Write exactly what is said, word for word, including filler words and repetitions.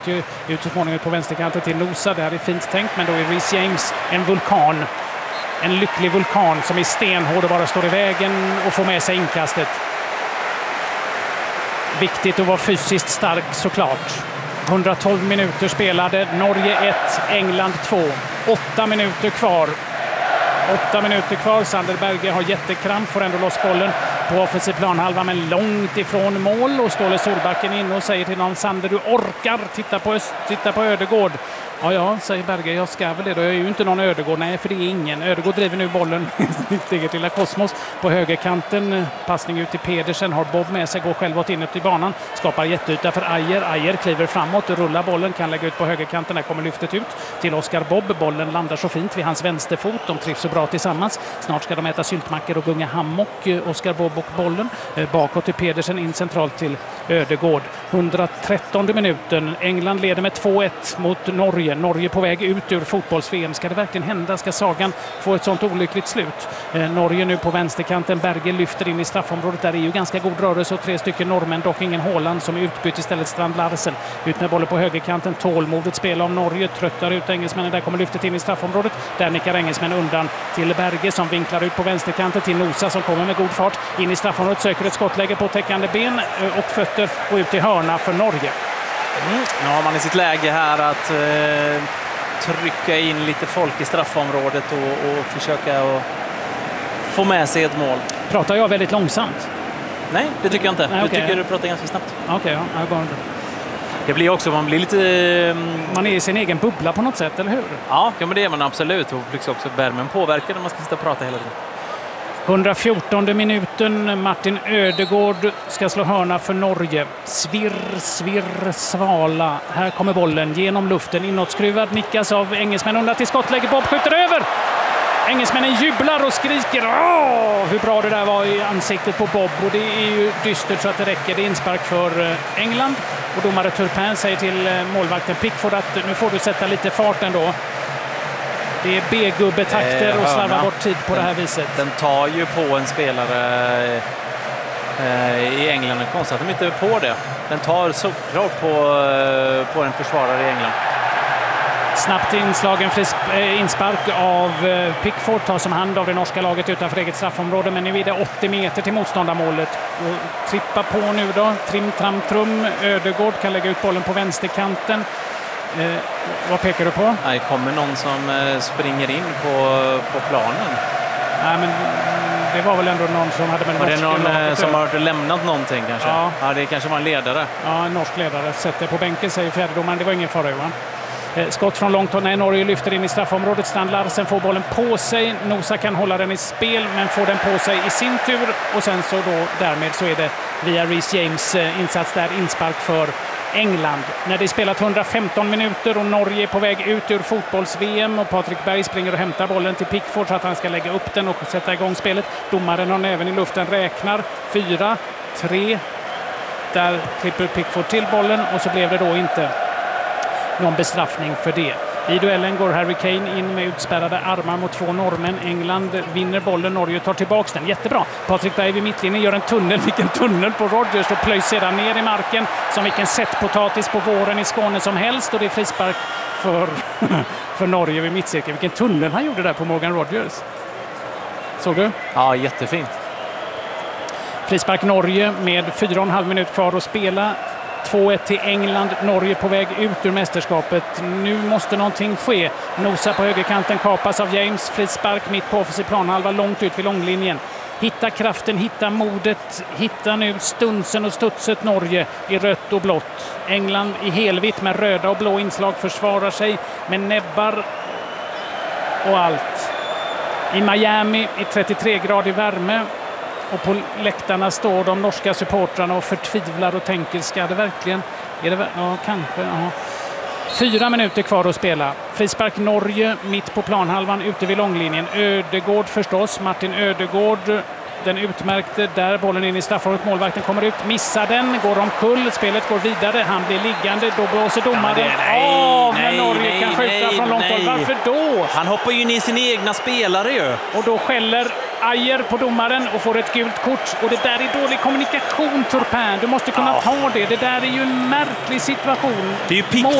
Ut så småningom på vänsterkanten till Nosa. Det här är fint tänkt, men då är Reece James en vulkan. En lycklig vulkan som är stenhård och bara står i vägen och får med sig inkastet. Viktigt att vara fysiskt stark såklart. hundratolv minuter spelade. Norge ett, England två. Åtta minuter kvar. Åtta minuter kvar. Sander Berge har jättekramp, får ändå loss bollen på offensiv planhalva, men långt ifrån mål. Och Ståle Solbacken in och säger till någon: Sander, du orkar, titta på, titta på Ödegård. Ja, ja, säger Berge, jag ska väl det då. Jag är ju inte någon Ödegård, nej, för det är ingen. Ödegård driver nu bollen sitt eget lilla kosmos på högerkanten. Passning ut till Pedersen, har Bob med sig, går själv åt inåt i banan. Skapar jätteyta för Ajer. Ajer kliver framåt, rullar bollen, kan lägga ut på högerkanten. Där kommer lyftet ut till Oscar Bob. Bollen landar så fint vid hans vänsterfot. De trivs så bra tillsammans. Snart ska de äta syltmackor och gunga hammock. Oscar Bob och bollen. Bakåt till Pedersen, in centralt till Ödegård. hundratrettonde minuten. England leder med två ett mot Norge. Norge på väg ut ur fotbolls-V M. Ska det verkligen hända? Ska sagan få ett sånt olyckligt slut? Eh, Norge nu på vänsterkanten. Berge lyfter in i straffområdet. Där är ju ganska god rörelse och tre stycken norrmän. Dock ingen Håland som är utbytt, istället Strand Larsen. Ut med bollen på högerkanten. Tålmodigt spel av Norge. Tröttar ut engelsmännen. Där kommer lyftet in i straffområdet. Där nickar engelsmännen undan till Berge som vinklar ut på vänsterkanten till Nosa som kommer med god fart. In i straffområdet, söker ett skottläge på täckande ben och fötter och ut till hörna för Norge. Mm. Nu har man i sitt läge här att eh, trycka in lite folk i straffområdet och, och försöka att få med sig ett mål. Pratar jag väldigt långsamt? Nej, det tycker jag inte. Nej, du okay. tycker du pratar ganska snabbt. Okej, okay, ja. Jag går inte. Det blir också, man blir lite... Um... Man är i sin egen bubbla på något sätt, eller hur? Ja, ja men det är man absolut. Och liksom också värmen påverkar när man ska sitta och prata hela tiden. hundrafjortonde minuten. Martin Ödegård ska slå hörna för Norge. Svirr, svirr, svala. Här kommer bollen genom luften. Inåtskruvad, nickas av engelsmän undan till skottläge. Bob skjuter över! Engelsmännen jublar och skriker. Åh, hur bra det där var i ansiktet på Bob. Och det är ju dystert så att det räcker. Det är inspark för England. Och domare Turpin säger till målvakten Pickford att nu får du sätta lite fart ändå. Det är B-gubbetakter eh, och slarva bort tid på den, det här viset. Den tar ju på en spelare eh, i England. Det är konstigt att de inte är på det. Den tar såklart på, eh, på en försvarare i England. Snabbt inslagen frisp, eh, inspark av eh, Pickford tar som hand av det norska laget utanför eget straffområde. Men nu är det åttio meter till motståndarmålet. Och trippa på nu då. Trim, tram, trum. Ödegård kan lägga ut bollen på vänsterkanten. Eh, vad pekar du på? Det kommer någon som eh, springer in på, på planen. Nej, men det var väl ändå någon som hade med var det någon eh, som har lämnat någonting kanske? Ja. ja, det kanske var en ledare. Ja, en norsk ledare. Sätter på bänken, säger fjärdedomaren. Det var ingen fara, Johan. Eh, skott från långt håll. Nej, Norge lyfter in i straffområdet. Strand Larsen får bollen på sig. Nosa kan hålla den i spel, men får den på sig i sin tur. Och sen så då, därmed så är det via Reece James eh, insats där, inspark för England. När det är spelat hundrafemton minuter och Norge är på väg ut ur fotbolls-V M och Patrik Berg springer och hämtar bollen till Pickford så att han ska lägga upp den och sätta igång spelet. Domaren har näven i luften, räknar. Fyra, tre. Där klipper Pickford till bollen och så blev det då inte någon bestraffning för det. I duellen går Harry Kane in med utspärrade armar mot två norrmän. England vinner bollen, Norge tar tillbaka den. Jättebra. Patrik Berg vid mittlinjen gör en tunnel, vilken tunnel på Rodgers och plöjs sedan ner i marken som vilken sättpotatis på våren i Skåne som helst. Och det är frispark för, för Norge vid mittcirkeln. Vilken tunnel han gjorde där på Morgan Rodgers. Såg du? Ja, jättefint. Frispark Norge med fyra och en halv minut kvar att spela. två ett till England. Norge på väg ut ur mästerskapet. Nu måste någonting ske. Nosa på högerkanten kapas av James. Frispark mitt på offensiv planhalva långt ut vid långlinjen. Hitta kraften, hitta modet. Hitta nu stunsen och studset Norge i rött och blått. England i helvitt med röda och blå inslag försvarar sig med näbbar och allt. I Miami i trettiotre grader värme. Och på läktarna står de norska supportrarna och förtvivlar och tänker, ska det verkligen? Är det, ja, kanske. Ja. Fyra minuter kvar att spela. Frispark Norge mitt på planhalvan ute vid långlinjen. Ödegård förstås. Martin Ödegård Den utmärkte där, bollen in i straffområdet. Målvakten kommer ut, missar den, går omkull. Spelet går vidare, han blir liggande. Då blåser domaren Ja, nej, av nej, när Norge nej, kan skjuta nej, från långt håll. nej. Varför då? Han hoppar ju ner sina egna spelare ju. Och då skäller Ajer på domaren och får ett gult kort. Och det där är dålig kommunikation, Turpin. Du måste kunna Ja. ta det. Det där är ju en märklig situation. Det är ju pick